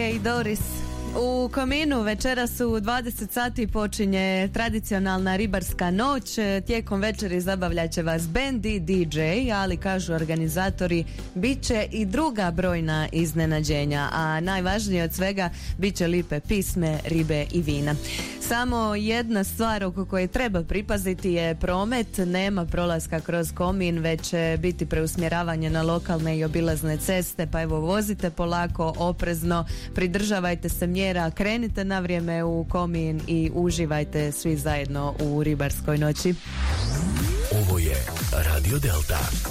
i Doris. U Kominu večeras u 20 sati počinje tradicionalna ribarska noć. Tijekom večeri zabavljat će vas bend i DJ, ali kažu organizatori bit će i druga brojna iznenađenja, a najvažnije od svega bit će lipe pisme, ribe i vina. Samo jedna stvar oko koje treba pripaziti je promet. Nema prolaska kroz Komin, već će biti preusmjeravanje na lokalne i obilazne ceste, pa evo vozite polako, oprezno, pridržavajte se mjera, krenite na vrijeme u Komin i uživajte svi zajedno u ribarskoj noći. Ovo je Radio Delta.